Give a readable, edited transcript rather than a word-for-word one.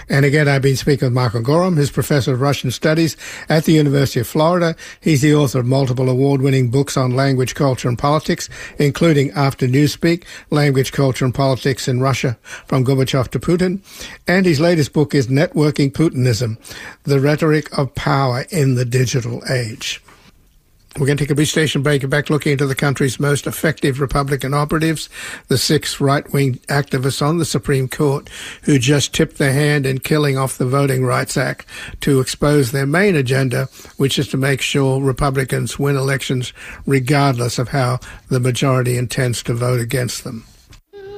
And again, I've been speaking with Michael Gorham, who's Professor of Russian Studies at the University of Florida. He's the author of multiple award-winning books on language, culture and politics, including After Newspeak, Language, Culture and Politics in Russia from Gorbachev to Putin. And his latest book is Networking Putinism, The Rhetoric of Power in the Digital Age. We're going to take a brief station break and back looking into the country's most effective Republican operatives, the 6 right-wing activists on the Supreme Court who just tipped their hand in killing off the Voting Rights Act to expose their main agenda, which is to make sure Republicans win elections regardless of how the majority intends to vote against them.